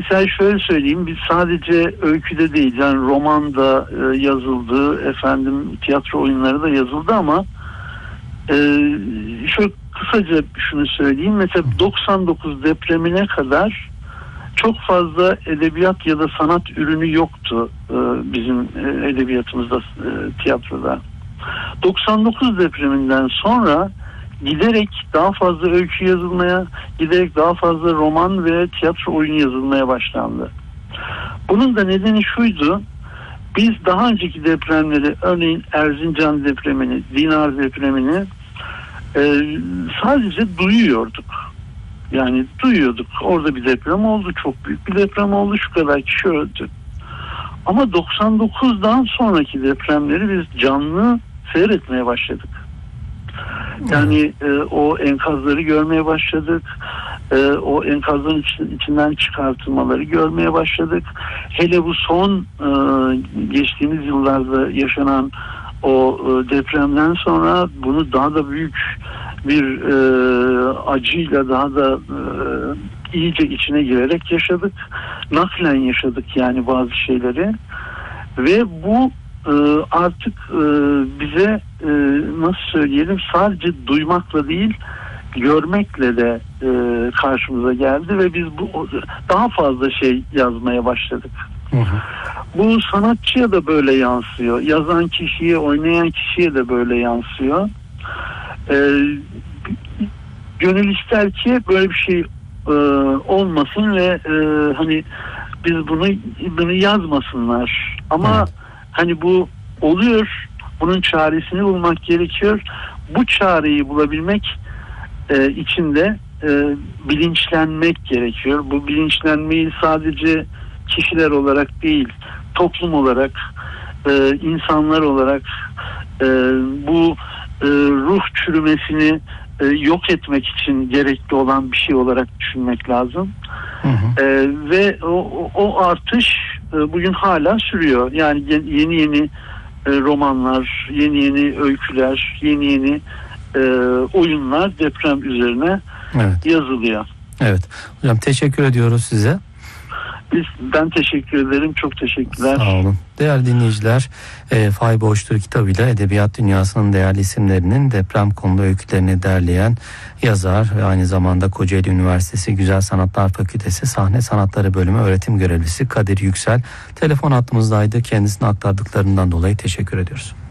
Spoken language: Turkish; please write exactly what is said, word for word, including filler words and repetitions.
mesela şöyle söyleyeyim, biz sadece öyküde değil, yani romanda e, yazıldı, efendim tiyatro oyunları da yazıldı ama e, şöyle kısaca şunu söyleyeyim. Mesela doksan dokuz depremine kadar çok fazla edebiyat ya da sanat ürünü yoktu e, bizim e, edebiyatımızda, e, tiyatroda. doksan dokuz depreminden sonra giderek daha fazla öykü yazılmaya, giderek daha fazla roman ve tiyatro oyunu yazılmaya başlandı. Bunun da nedeni şuydu: biz daha önceki depremleri, örneğin Erzincan depremini, Dinar depremini e, sadece duyuyorduk. Yani duyuyorduk. Orada bir deprem oldu, çok büyük bir deprem oldu, şu kadar kişi öldü. Ama doksan dokuzdan sonraki depremleri biz canlı seyretmeye başladık. Yani e, o enkazları görmeye başladık. E, o enkazların için, içinden çıkartılmaları görmeye başladık. Hele bu son e, geçtiğimiz yıllarda yaşanan o e, depremden sonra bunu daha da büyük bir e, acıyla, daha da e, iyice içine girerek yaşadık. Naklen yaşadık yani bazı şeyleri. Ve bu e, artık e, bize e, nasıl söyleyelim, sadece duymakla değil, görmekle de e, karşımıza geldi ve biz bu daha fazla şey yazmaya başladık. Hı hı. Bu sanatçıya da böyle yansıyor. Yazan kişiye, oynayan kişiye de böyle yansıyor. E, gönül ister ki böyle bir şey e, olmasın ve e, hani biz bunu bunu yazmasınlar. Ama evet, hani bu oluyor. Bunun çaresini bulmak gerekiyor. Bu çareyi bulabilmek e, için de e, bilinçlenmek gerekiyor. Bu bilinçlenmeyi sadece kişiler olarak değil, toplum olarak, e, insanlar olarak e, bu e, ruh çürümesini e, yok etmek için gerekli olan bir şey olarak düşünmek lazım. Hı hı. E, ve o, o artış e, bugün hala sürüyor. Yani yeni yeni e, romanlar, yeni yeni öyküler, yeni yeni e, oyunlar deprem üzerine evet, yazılıyor. Evet. Hocam teşekkür ediyoruz size. Biz, ben teşekkür ederim. Çok teşekkürler. Sağ olun. Değerli dinleyiciler, e, Fay Boğuştur kitabıyla edebiyat dünyasının değerli isimlerinin deprem konulu öykülerini derleyen yazar ve aynı zamanda Kocaeli Üniversitesi Güzel Sanatlar Fakültesi Sahne Sanatları Bölümü öğretim görevlisi Kadir Yüksel telefon hattımızdaydı. Kendisine aktardıklarından dolayı teşekkür ediyoruz.